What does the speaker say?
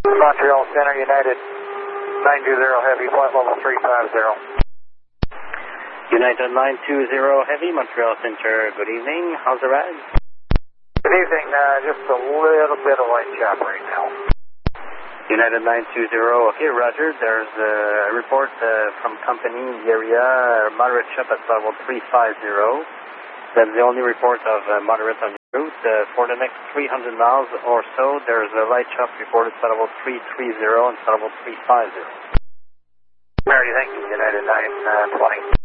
Montreal Center, United 920 Heavy, flight level 350. United 920 Heavy, Montreal Center, good evening. How's the ride? Good evening, just a little bit of light chop right now. United 920, okay, Roger. There's a report from company in the area, moderate chop at level 350. That's the only report of moderate on your route. For the next 300 miles or so, there's a light chop reported at level 330 and level 350. Mary, thank you, United 920.